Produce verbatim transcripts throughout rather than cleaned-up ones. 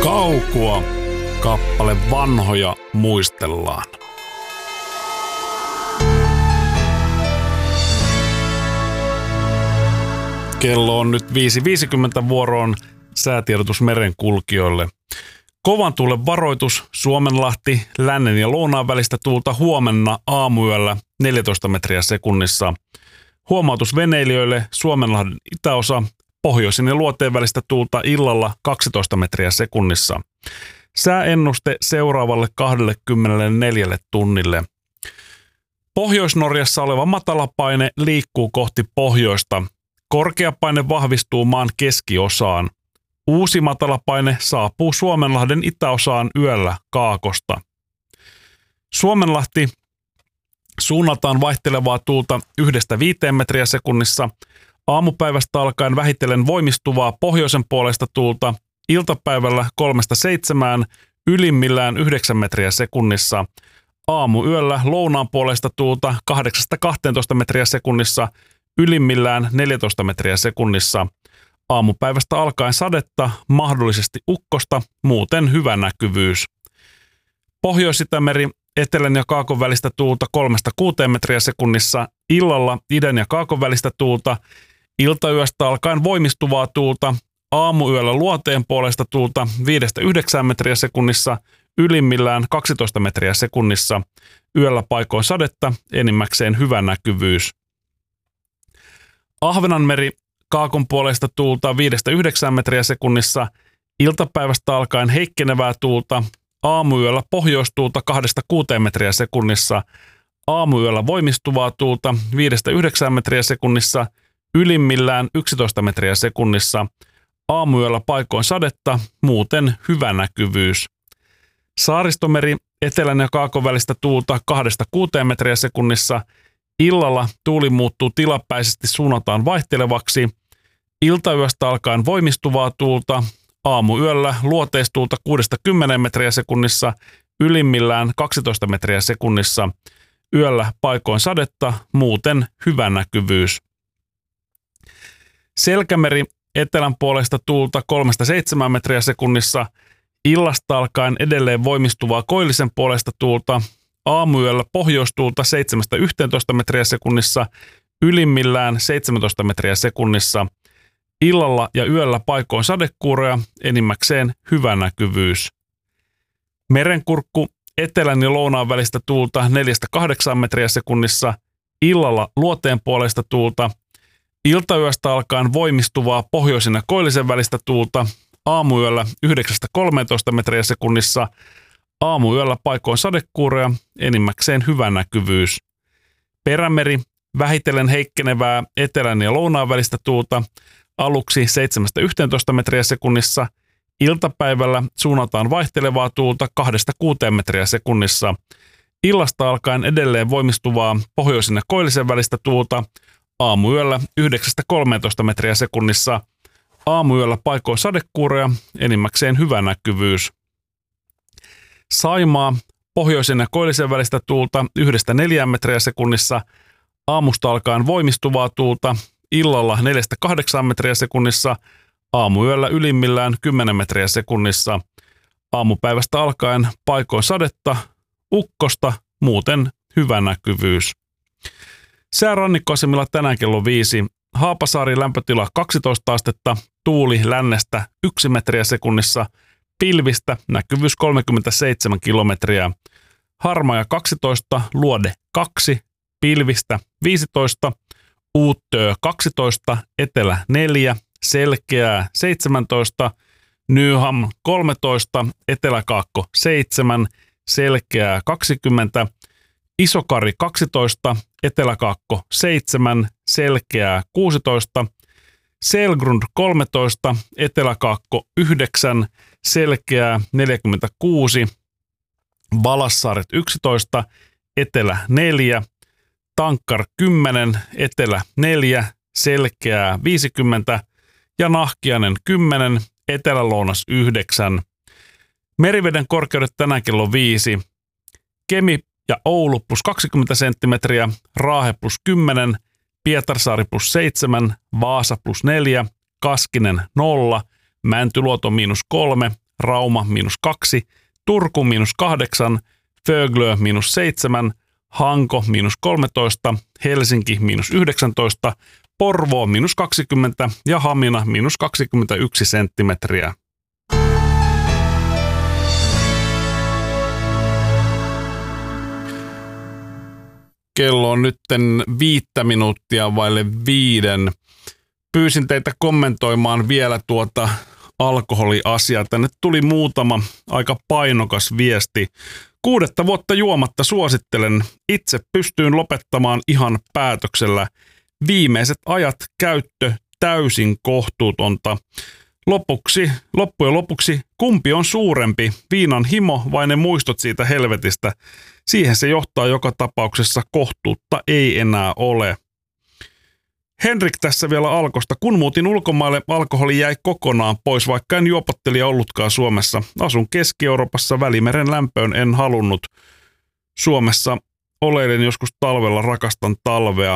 Kaukoa, kappale Vanhoja muistellaan. Kello on nyt viisi viisikymmentä vuoroon säätiedotus merenkulkijoille. Kovan tuulen varoitus Suomenlahti, lännen ja lounaan välistä tuulta huomenna aamuyöllä neljätoista metriä sekunnissa. Huomautus veneilijöille Suomenlahden itäosa, pohjoisin ja luoteen välistä tuulta illalla kaksitoista metriä sekunnissa. Sääennuste seuraavalle kaksikymmentäneljä tunnille. Pohjois-Norjassa oleva matalapaine liikkuu kohti pohjoista. Korkeapaine vahvistuu maan keskiosaan. Uusi matalapaine saapuu Suomenlahden itäosaan yöllä kaakosta. Suomenlahti suunnataan vaihtelevaa tuulta yhdestä viiteen metriä sekunnissa. Aamupäivästä alkaen vähitellen voimistuvaa pohjoisen puolesta tuulta. Iltapäivällä kolmesta seitsemään, ylimmillään yhdeksän metriä sekunnissa. Aamuyöllä lounaan puolesta tuulta kahdeksasta kahteentoista metriä sekunnissa. Ylimmillään neljätoista metriä sekunnissa. Aamupäivästä alkaen sadetta, mahdollisesti ukkosta, muuten hyvä näkyvyys. Pohjois-Itämeri, etelän ja kaakon välistä tuulta kolmesta kuuteen metriä sekunnissa. Illalla idän ja kaakon välistä tuulta. Iltayöstä alkaen voimistuvaa tuulta. Aamuyöllä luoteen puolesta tuulta viidestä yhdeksään metriä sekunnissa. Ylimmillään kaksitoista metriä sekunnissa. Yöllä paikoin sadetta, enimmäkseen hyvä näkyvyys. Ahvenanmeri, kaakon puolesta tuulta viidestä yhdeksään metriä sekunnissa. Iltapäivästä alkaen heikkenevää tuulta. Aamuyöllä pohjoistuulta kahdesta kuuteen metriä sekunnissa. Aamuyöllä voimistuvaa tuulta viidestä yhdeksään metriä sekunnissa. Ylimmillään yksitoista metriä sekunnissa. Aamuyöllä paikoin sadetta, muuten hyvä näkyvyys. Saaristomeri, etelän ja kaakon välistä tuulta kahdesta kuuteen metriä sekunnissa. Illalla tuuli muuttuu tilapäisesti suunnataan vaihtelevaksi. Iltayöstä alkaen voimistuvaa tuulta. Aamuyöllä luoteistuulta kuudesta kymmeneen metriä sekunnissa. Ylimmillään kaksitoista metriä sekunnissa. Yöllä paikoin sadetta, muuten hyvä näkyvyys. Selkämeri, etelän puolesta tuulta kolmesta seitsemään metriä sekunnissa. Illasta alkaen edelleen voimistuvaa koillisen puolesta tuulta. Aamuyöllä pohjoistuulta seitsemästä yhteentoista metriä sekunnissa. Ylimmillään seitsemäntoista metriä sekunnissa. Illalla ja yöllä paikoin sadekuuroja, enimmäkseen hyvä näkyvyys. Merenkurkku, etelän ja lounaan välistä tuulta neljästä kahdeksaan metriä sekunnissa. Illalla luoteen puolesta tuulta. Iltayöstä alkaen voimistuvaa pohjoisin ja koillisen välistä tuulta. Aamuyöllä yhdeksästä kolmeentoista metriä sekunnissa. Aamuyöllä paikoin sadekuuroja, enimmäkseen hyvä näkyvyys. Perämeri, vähitellen heikkenevää etelän ja lounaan välistä tuulta. Aluksi seitsemästä yhteentoista metriä sekunnissa. Iltapäivällä suunnataan vaihtelevaa tuulta kahdesta kuuteen metriä sekunnissa. Illasta alkaen edelleen voimistuvaa pohjoisin ja koillisen välistä tuulta. Aamuyöllä yhdeksästä kolmeentoista metriä sekunnissa. Aamuyöllä paikoin sadekuuroja, enimmäkseen hyvä näkyvyys. Saimaa, pohjoisen ja koillisen välistä tuulta yhdestä neljään metriä sekunnissa. Aamusta alkaen voimistuvaa tuulta. Illalla neljästä kahdeksaan metriä sekunnissa. Aamuyöllä ylimmillään kymmenen metriä sekunnissa. Aamupäivästä alkaen paikoin sadetta, ukkosta, muuten hyvä näkyvyys. Sää rannikkoasemilla tänään kello viisi. Haapasaari lämpötila kaksitoista astetta, tuuli lännestä yksi metriä sekunnissa. Pilvistä näkyvyys kolmekymmentäseitsemän kilometriä. Harmaja kaksitoista, luode kaksi, pilvistä viisitoista. Uuttöö kaksitoista, etelä neljä, selkeää seitsemäntoista, Nyham kolmetoista, eteläkaakko seitsemän, selkeää kaksikymmentä, Isokari kaksitoista, eteläkaakko seitsemän, selkeää kuusitoista, Selgrund kolmetoista, eteläkaakko yhdeksän, selkeää neljäkymmentäkuusi, Valassaaret yksitoista, etelä neljä, Tankkar kymmenen, etelä neljä, selkeää viisikymmentä ja Nahkiainen kymmenen, etelä-lounas yhdeksän. Meriveden korkeudet tänään kello viisi. Kemi ja Oulu plus kaksikymmentä senttimetriä, Raahe plus kymmenen, Pietarsaari plus seitsemän, Vaasa plus neljä, Kaskinen nolla, Mäntyluoto miinus kolme, Rauma miinus kaksi, Turku miinus kahdeksan, Föglö miinus seitsemän, Hanko miinus kolmetoista, Helsinki miinus yhdeksäntoista, Porvoo miinus kaksikymmentä ja Hamina miinus kaksikymmentäyksi senttimetriä. Kello on nytten viittä minuuttia vaille viiden. Pyysin teitä kommentoimaan vielä tuota alkoholiasiaa. Tänne tuli muutama aika painokas viesti. Kuudetta vuotta juomatta suosittelen. Itse pystyin lopettamaan ihan päätöksellä. Viimeiset ajat käyttö täysin kohtuutonta. Lopuksi, loppujen lopuksi, kumpi on suurempi? Viinan himo vai ne muistot siitä helvetistä? Siihen se johtaa joka tapauksessa, kohtuutta ei enää ole. Henrik tässä vielä Alkosta. Kun muutin ulkomaille, alkoholi jäi kokonaan pois, vaikka en juopottelija ollutkaan Suomessa. Asun Keski-Euroopassa, Välimeren lämpöön en halunnut. Suomessa oleilen joskus talvella, rakastan talvea.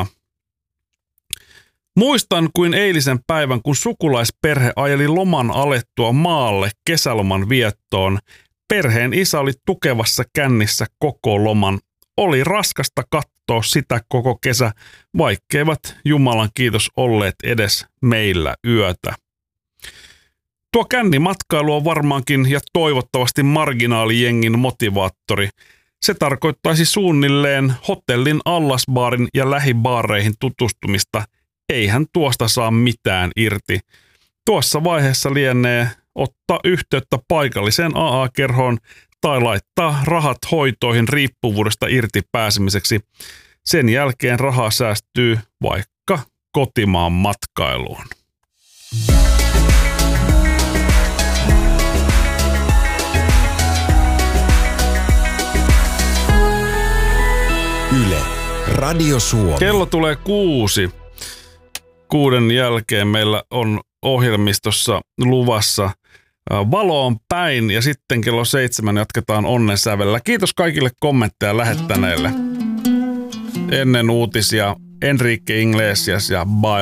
Muistan kuin eilisen päivän, kun sukulaisperhe ajeli loman alettua maalle kesäloman viettoon. Perheen isä oli tukevassa kännissä koko loman. Oli raskasta katsoa sitä koko kesä, vaikkeivat Jumalan kiitos olleet edes meillä yötä. Tuo kännimatkailu on varmaankin ja toivottavasti marginaalijengin motivaattori. Se tarkoittaisi suunnilleen hotellin allasbaarin ja lähibaareihin tutustumista. Eihän tuosta saa mitään irti. Tuossa vaiheessa lienee ottaa yhteyttä paikalliseen A A-kerhoon tai laittaa rahat hoitoihin riippuvuudesta irti pääsemiseksi. Sen jälkeen rahaa säästyy vaikka kotimaan matkailuun. Yle, Radio Suomi. Kello tulee kuusi. Kuuden jälkeen meillä on ohjelmistossa luvassa Valoon päin ja sitten kello seitsemän jatketaan Onnen sävellä. Kiitos kaikille kommentteja lähettäneille. Ennen uutisia Enrique Iglesias ja Bye.